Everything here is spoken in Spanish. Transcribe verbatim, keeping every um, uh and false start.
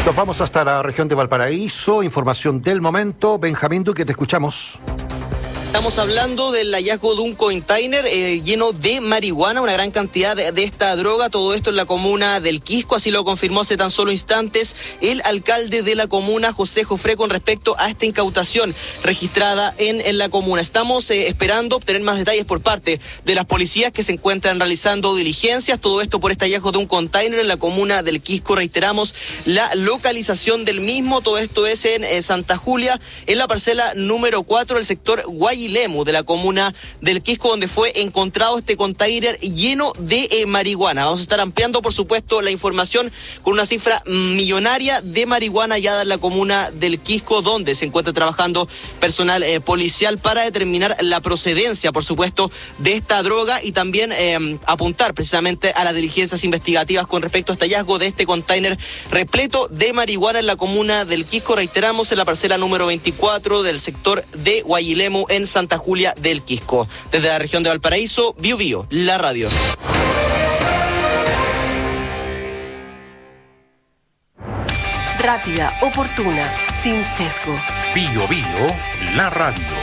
Nos vamos hasta la región de Valparaíso. Información del momento. Benjamín Duque, te escuchamos. Estamos hablando del hallazgo de un container eh, lleno de marihuana, una gran cantidad de, de esta droga, todo esto en la comuna del Quisco, así lo confirmó hace tan solo instantes el alcalde de la comuna, José Jofré, con respecto a esta incautación registrada en, en la comuna. Estamos eh, esperando obtener más detalles por parte de las policías que se encuentran realizando diligencias, todo esto por este hallazgo de un container en la comuna del Quisco. Reiteramos la localización del mismo, todo esto es en eh, Santa Julia, en la parcela número cuatro del sector Guay Lemu, de la comuna del Quisco, donde fue encontrado este container lleno de eh, marihuana. Vamos a estar ampliando, por supuesto, la información con una cifra millonaria de marihuana hallada en la comuna del Quisco, donde se encuentra trabajando personal eh, policial para determinar la procedencia, por supuesto, de esta droga y también eh, apuntar precisamente a las diligencias investigativas con respecto a este hallazgo de este container repleto de marihuana en la comuna del Quisco. Reiteramos, en la parcela número veinticuatro del sector de Guayilemu, en Santa Julia del Quisco. Desde la región de Valparaíso, Bio Bio, la radio. Rápida, oportuna, sin sesgo. Bio Bio, la radio.